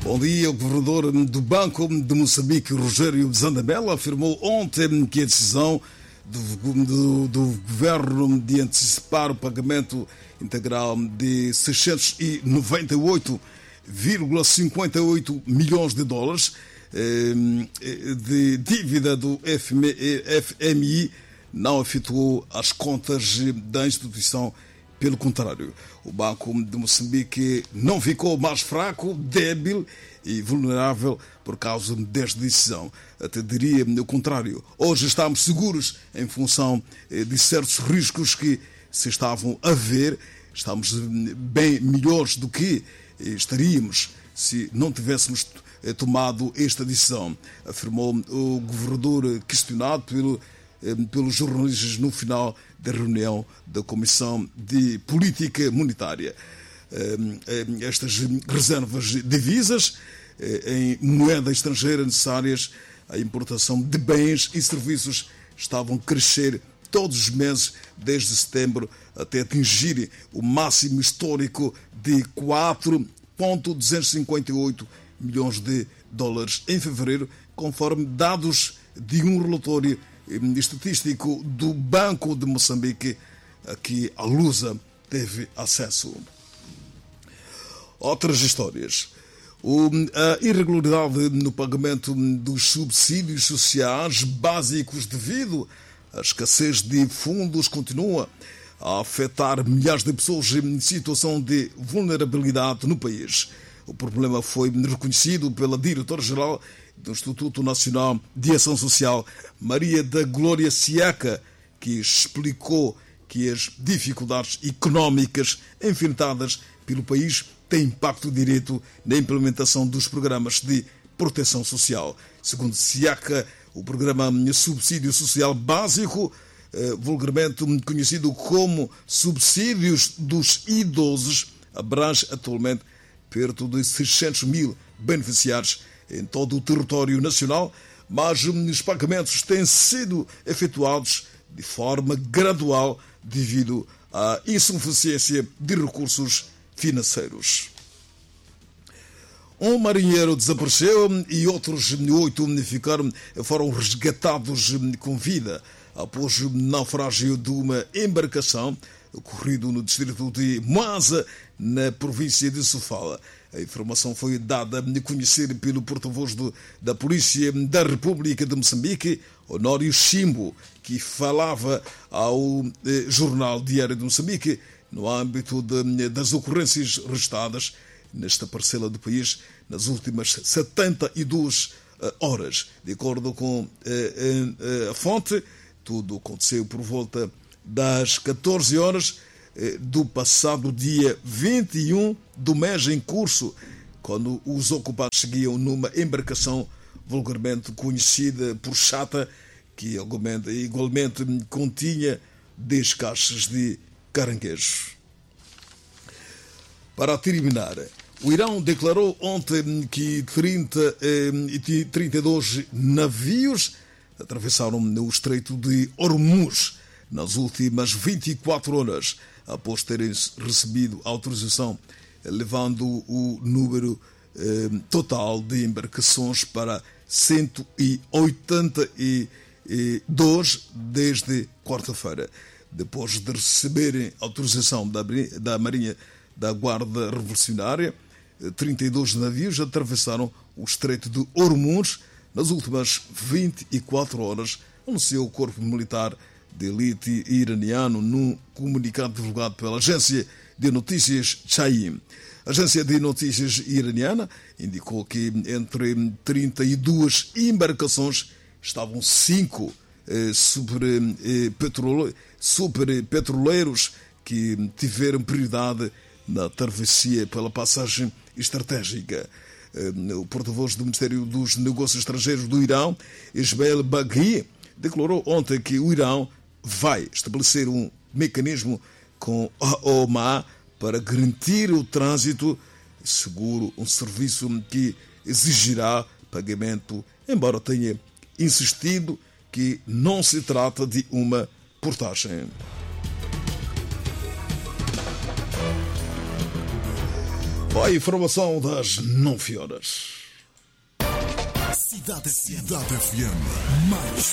Bom dia. O governador do Banco de Moçambique, Rogério Zandamela, afirmou ontem que a decisão do governo de antecipar o pagamento integral de 698,58 milhões de dólares de dívida do FMI não afetou as contas da instituição. Pelo contrário, o Banco de Moçambique não ficou mais fraco, débil e vulnerável por causa desta decisão. Até diria o contrário. Hoje estamos seguros em função de certos riscos que se estavam a ver. Estamos bem melhores do que estaríamos se não tivéssemos tomado esta decisão, afirmou o governador, questionado pelos jornalistas no final da reunião da Comissão de Política Monetária. Estas reservas de divisas em moeda estrangeira necessárias à importação de bens e serviços estavam a crescer todos os meses desde setembro até atingir o máximo histórico de 4,258 milhões de dólares em fevereiro, conforme dados de um relatório estatístico do Banco de Moçambique, a que a Lusa teve acesso. Outras histórias. A irregularidade no pagamento dos subsídios sociais básicos devido à escassez de fundos continua a afetar milhares de pessoas em situação de vulnerabilidade no país. O problema foi reconhecido pela diretora-geral do Instituto Nacional de Ação Social, Maria da Glória Siaka, que explicou que as dificuldades económicas enfrentadas pelo país têm impacto direto na implementação dos programas de proteção social. Segundo Siaka, o programa Subsídio Social Básico, vulgarmente conhecido como Subsídios dos Idosos, abrange atualmente perto de 600 mil beneficiários em todo o território nacional, mas os pagamentos têm sido efetuados de forma gradual devido à insuficiência de recursos financeiros. Um marinheiro desapareceu e outros 8 foram resgatados com vida após o naufrágio de uma embarcação ocorrido no distrito de Moasa, na província de Sofala. A informação foi dada a conhecer pelo porta-voz da Polícia da República de Moçambique, Honório Chimbo, que falava ao Jornal Diário de Moçambique no âmbito das ocorrências registradas nesta parcela do país nas últimas 72 horas. De acordo com a fonte, tudo aconteceu por volta das 14 horas do passado dia 21 do mês em curso, quando os ocupantes seguiam numa embarcação vulgarmente conhecida por chata, que igualmente continha 10 caixas de caranguejos. Para terminar, o Irão declarou ontem que 32 navios atravessaram o Estreito de Hormuz nas últimas 24 horas, após terem recebido autorização, levando o número total de embarcações para 182 desde quarta-feira. Depois de receberem autorização da Marinha da Guarda Revolucionária, 32 navios atravessaram o Estreito de Hormuz nas últimas 24 horas, anunciou o Corpo Militar de Elite iraniano num comunicado divulgado pela agência de notícias Chaim. A agência de notícias iraniana indicou que entre 32 embarcações estavam 5 superpetroleiros que tiveram prioridade na travessia pela passagem estratégica. O porta-voz do Ministério dos Negócios Estrangeiros do Irão, Ismail Baghi, declarou ontem que o Irão vai estabelecer um mecanismo com a Oman para garantir o trânsito seguro, um serviço que exigirá pagamento, embora tenha insistido que não se trata de uma portagem. Vai a informação das 9 horas. Cidade FM. Mais